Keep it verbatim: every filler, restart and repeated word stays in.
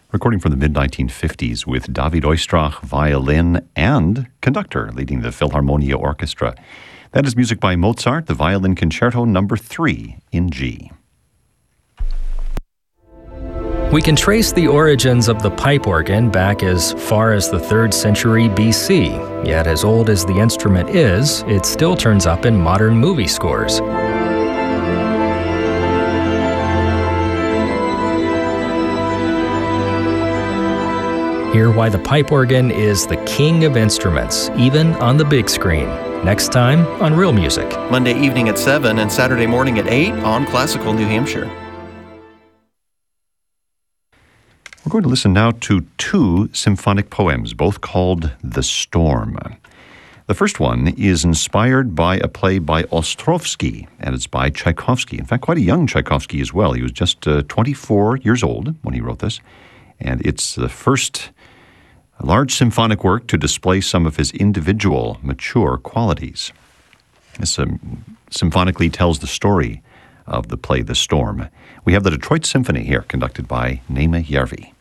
Recording from the mid nineteen fifties with David Oistrakh, violin and conductor, leading the Philharmonia Orchestra. That is music by Mozart, the Violin Concerto number three in G. We can trace the origins of the pipe organ back as far as the third century B C, yet as old as the instrument is, it still turns up in modern movie scores. Hear why the pipe organ is the king of instruments, even on the big screen. Next time on Real Music. Monday evening at seven and Saturday morning at eight on Classical New Hampshire. We're going to listen now to two symphonic poems, both called The Storm. The first one is inspired by a play by Ostrovsky, and it's by Tchaikovsky. In fact, quite a young Tchaikovsky as well. He was just uh, twenty-four years old when he wrote this, and it's the first large symphonic work to display some of his individual, mature qualities. This um, symphonically tells the story of the play The Storm. We have the Detroit Symphony here, conducted by Naima Järvi.